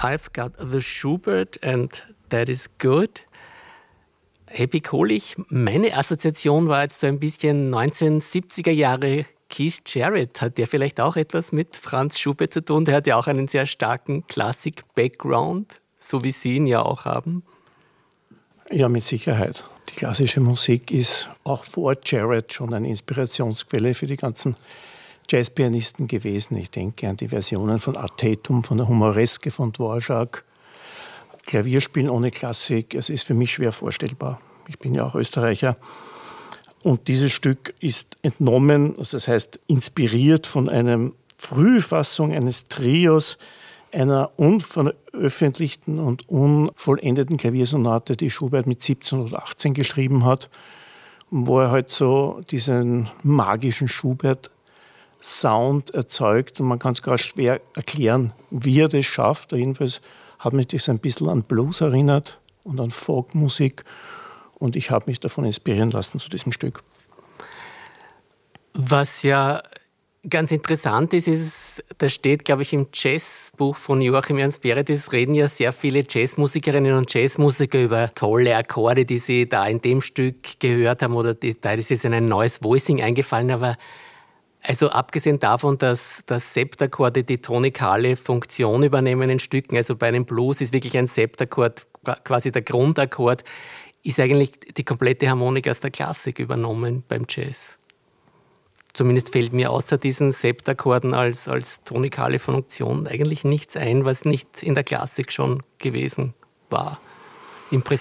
I've got the Schubert and that is good. Happy Kohlich, meine Assoziation war jetzt so ein bisschen 1970er Jahre Keith Jarrett. Hat der vielleicht auch etwas mit Franz Schubert zu tun? Der hat ja auch einen sehr starken Klassik-Background, so wie Sie ihn ja auch haben. Ja, mit Sicherheit. Die klassische Musik ist auch vor Jarrett schon eine Inspirationsquelle für die ganzen Jazzpianisten gewesen. Ich denke an die Versionen von Artetum, von der Humoreske von Dvorak. Klavierspielen ohne Klassik, es ist für mich schwer vorstellbar. Ich bin ja auch Österreicher. Und dieses Stück ist entnommen, also das heißt inspiriert von einer Frühfassung eines Trios, einer unveröffentlichten und unvollendeten Klaviersonate, die Schubert mit 17 oder 18 geschrieben hat, wo er halt so diesen magischen Schubert-Sound erzeugt. Und man kann es gar schwer erklären, wie er das schafft. Jedenfalls hat mich das ein bisschen an Blues erinnert und an Folkmusik. Und ich habe mich davon inspirieren lassen zu diesem Stück. Was ja ganz interessant ist, da steht, glaube ich, im Jazzbuch von Joachim Ernst Behret, es reden ja sehr viele Jazzmusikerinnen und Jazzmusiker über tolle Akkorde, die sie da in dem Stück gehört haben, oder da ist ihnen ein neues Voicing eingefallen. Aber also abgesehen davon, dass Septakkorde die tonikale Funktion übernehmen in Stücken, also bei einem Blues ist wirklich ein Septakkord quasi der Grundakkord, ist eigentlich die komplette Harmonik aus der Klassik übernommen beim Jazz. Zumindest fällt mir außer diesen Septakkorden als tonikale Funktion eigentlich nichts ein, was nicht in der Klassik schon gewesen war.